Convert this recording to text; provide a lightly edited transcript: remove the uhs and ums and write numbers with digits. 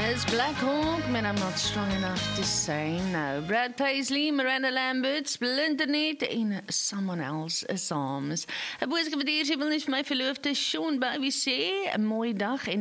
Is Black Hawk, man, I'm not strong enough to say no. Brad Paisley, Miranda Lambert, Splinter Net en Someone Else is Arms. 'n boodskap wat hier sê wil net vir my verloofde Sean Baby sê, 'n mooi dag en